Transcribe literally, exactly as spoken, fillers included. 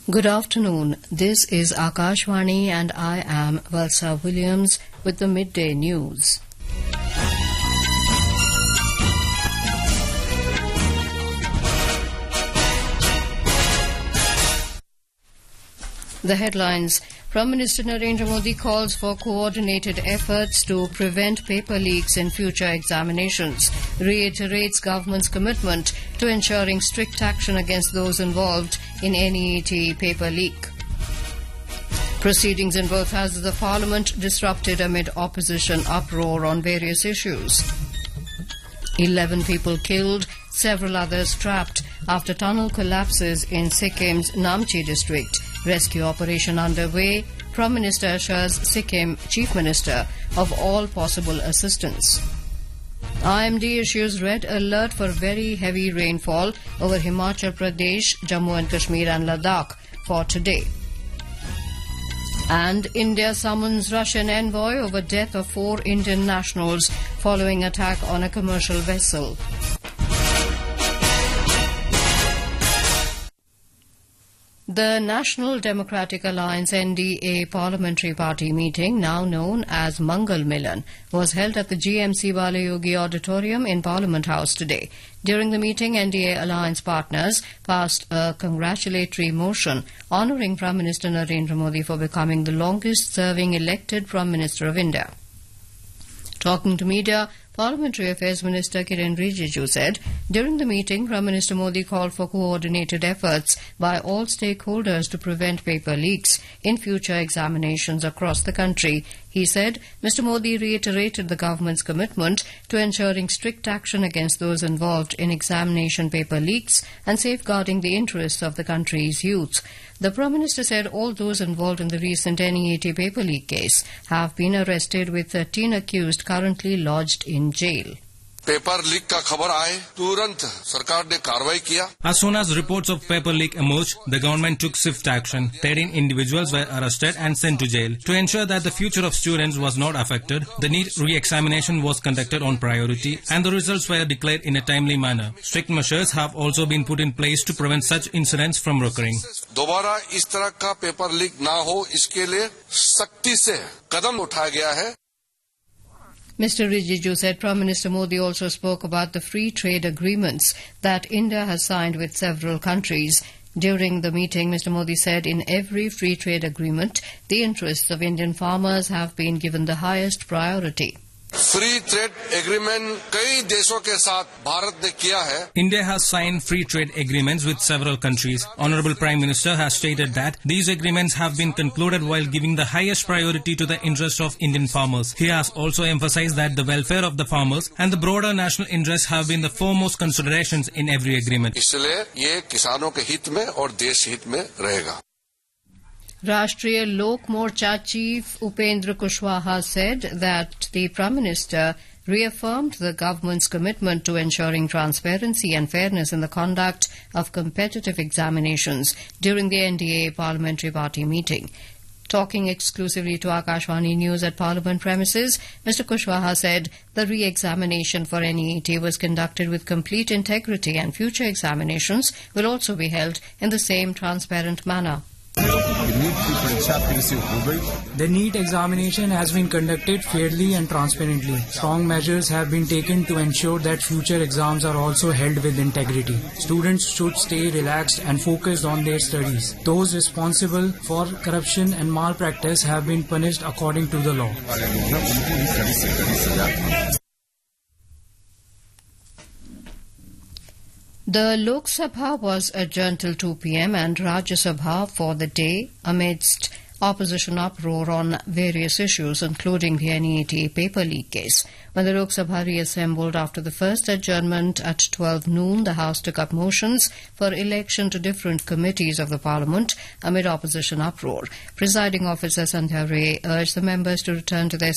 Good afternoon. This is Akashvani and I am Valsa Williams with the midday news. The headlines. Prime Minister Narendra Modi calls for coordinated efforts to prevent paper leaks in future examinations, reiterates government's commitment to ensuring strict action against those involved in N E A T paper leak. Proceedings in both houses of parliament disrupted amid opposition uproar on various issues. Eleven people killed, several others trapped after tunnel collapses in Sikkim's Namche district. Rescue operation underway. Prime Minister assures Sikkim Chief Minister of all possible assistance. I M D issues red alert for very heavy rainfall over Himachal Pradesh, Jammu and Kashmir and Ladakh for today. And India summons Russian envoy over death of four Indian nationals following attack on a commercial vessel. The National Democratic Alliance N D A Parliamentary Party meeting, now known as Mangal Milan, was held at the G M C Balayogi Auditorium in Parliament House today. During the meeting, N D A alliance partners passed a congratulatory motion honouring Prime Minister Narendra Modi for becoming the longest-serving elected Prime Minister of India. Talking to media, Parliamentary Affairs Minister Kiren Rijiju said, during the meeting, Prime Minister Modi called for coordinated efforts by all stakeholders to prevent paper leaks in future examinations across the country. He said, Mister Modi reiterated the government's commitment to ensuring strict action against those involved in examination paper leaks and safeguarding the interests of the country's youth. The Prime Minister said all those involved in the recent N E A T paper leak case have been arrested, with thirteen accused currently lodged in jail. Paper leak का खबर आए तुरंत सरकार ने कार्रवाई किया. As soon as reports of paper leak emerged, the government took swift action. thirteen individuals were arrested and sent to jail. To ensure that the future of students was not affected, the NEET re-examination was conducted on priority and the results were declared in a timely manner. Strict measures have also been put in place to prevent such incidents from recurring. दोबारा इस तरह का paper leak ना हो, इसके लिए सख्ती से कदम उठाया गया है. Mister Rijiju said Prime Minister Modi also spoke about the free trade agreements that India has signed with several countries. During the meeting, Mister Modi said in every free trade agreement, the interests of Indian farmers have been given the highest priority. Free trade agreement कई देशों के साथ भारत ने किया है. India has signed free trade agreements with several countries. Honorable Prime Minister has stated that these agreements have been concluded while giving the highest priority to the interests of Indian farmers. He has also emphasized that the welfare of the farmers and the broader national interests have been the foremost considerations in every agreement. इसलिए ये किसानों के हित में और देश हित में रहेगा. Rashtriya Lok Morcha Chief Upendra Kushwaha said that the Prime Minister reaffirmed the government's commitment to ensuring transparency and fairness in the conduct of competitive examinations during the N D A Parliamentary Party meeting. Talking exclusively to Akashvani News at Parliament premises, Mister Kushwaha said the re-examination for N E A T was conducted with complete integrity and future examinations will also be held in the same transparent manner. The NEET examination has been conducted fairly and transparently. Strong measures have been taken to ensure that future exams are also held with integrity. Students should stay relaxed and focused on their studies. Those responsible for corruption and malpractice have been punished according to the law. The Lok Sabha was adjourned till two p m and Rajya Sabha for the day amidst opposition uproar on various issues, including the N E A T paper leak case. When the Lok Sabha reassembled after the first adjournment at twelve noon, the House took up motions for election to different committees of the Parliament amid opposition uproar. Presiding Officer Sandhya Ray urged the members to return to their